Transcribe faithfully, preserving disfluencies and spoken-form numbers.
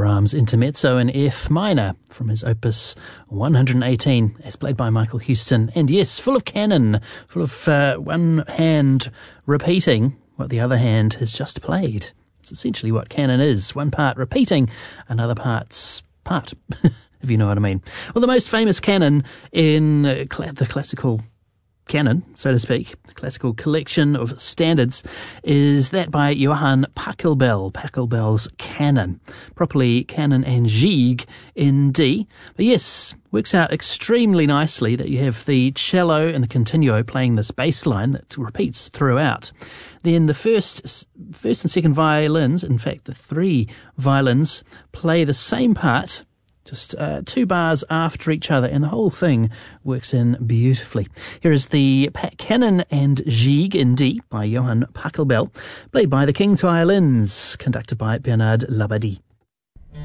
Brahms Intermezzo in F minor from his opus one hundred eighteen, as played by Michael Huston. And yes, full of canon, full of uh, one hand repeating what the other hand has just played. It's essentially what canon is. One part repeating, another part's part, if you know what I mean. Well, the most famous canon in uh, cl- the classical canon, so to speak, the classical collection of standards, is that by Johann Pachelbel, Pachelbel's Canon, properly Canon and Gigue in D. But yes, works out extremely nicely that you have the cello and the continuo playing this bass line that repeats throughout. Then the first, first and second violins, in fact the three violins, play the same part, just uh, two bars after each other, and the whole thing works in beautifully. Here is the Canon and Gigue in D by Johann Pachelbel, played by the King's Violins, conducted by Bernard Labadie.